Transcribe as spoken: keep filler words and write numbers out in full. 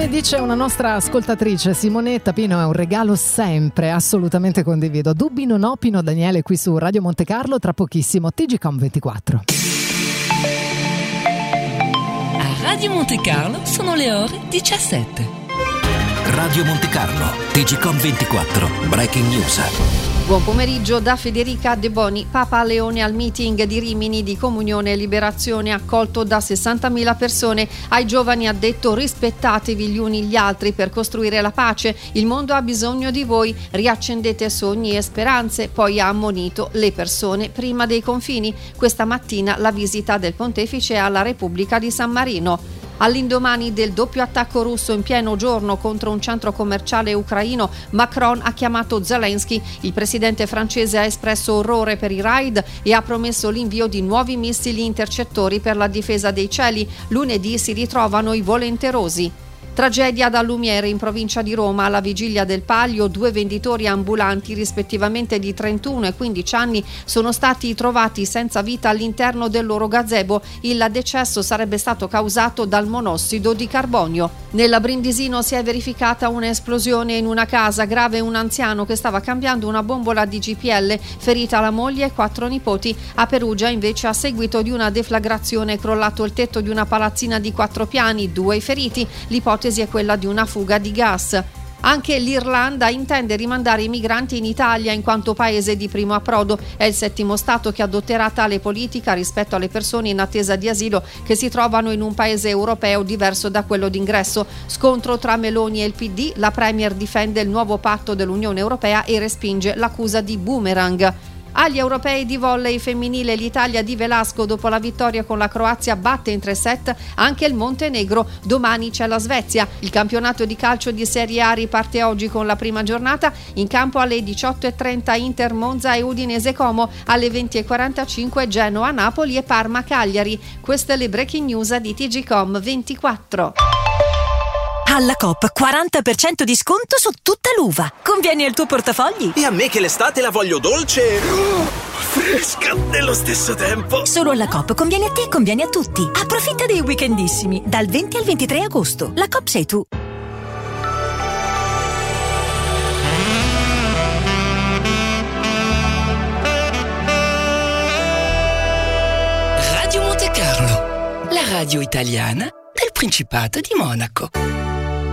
Come dice una nostra ascoltatrice, Simonetta Pino, è un regalo sempre, assolutamente condivido. Dubbi non ho, Pino Daniele qui su Radio Monte Carlo, tra pochissimo T G Com ventiquattro. A Radio Monte Carlo sono le ore diciassette. Radio Monte Carlo, T G Com ventiquattro, Breaking News. Buon pomeriggio da Federica De Boni. Papa Leone al meeting di Rimini di Comunione e Liberazione, accolto da sessantamila persone. Ai giovani ha detto: rispettatevi gli uni gli altri per costruire la pace. Il mondo ha bisogno di voi, riaccendete sogni e speranze. Poi ha ammonito le persone prima dei confini. Questa mattina la visita del pontefice alla Repubblica di San Marino. All'indomani del doppio attacco russo in pieno giorno contro un centro commerciale ucraino, Macron ha chiamato Zelensky. Il presidente francese ha espresso orrore per i raid e ha promesso l'invio di nuovi missili intercettori per la difesa dei cieli. Lunedì si ritrovano i volenterosi. Tragedia da Lumiere in provincia di Roma. Alla vigilia del Palio, due venditori ambulanti, rispettivamente di trentuno e quindici anni, sono stati trovati senza vita all'interno del loro gazebo. Il decesso sarebbe stato causato dal monossido di carbonio. Nella Brindisino si è verificata un'esplosione in una casa. Grave un anziano che stava cambiando una bombola di G P L. Ferita la moglie e quattro nipoti. A Perugia, invece, a seguito di una deflagrazione è crollato il tetto di una palazzina di quattro piani, due i feriti. L'ipotesi è quella di una fuga di gas. Anche l'Irlanda intende rimandare i migranti in Italia in quanto paese di primo approdo. È il settimo Stato che adotterà tale politica rispetto alle persone in attesa di asilo che si trovano in un paese europeo diverso da quello d'ingresso. Scontro tra Meloni e il P D. La Premier difende il nuovo patto dell'Unione Europea e respinge l'accusa di boomerang. Agli europei di volley femminile, l'Italia di Velasco, dopo la vittoria con la Croazia, batte in tre set anche il Montenegro. Domani c'è la Svezia. Il campionato di calcio di Serie A riparte oggi con la prima giornata. In campo alle diciotto e trenta Inter Monza e Udinese Como, alle venti e quarantacinque Genoa Napoli e Parma Cagliari. Queste le breaking news di T G Com ventiquattro. Alla Coop quaranta per cento di sconto su tutta l'uva. Convieni al tuo portafogli? E a me che l'estate la voglio dolce, oh, fresca nello stesso tempo. Solo alla Coop conviene a te e conviene a tutti. Approfitta dei weekendissimi dal venti al ventitré agosto. La Coop sei tu. Radio Monte Carlo, la radio italiana del Principato di Monaco.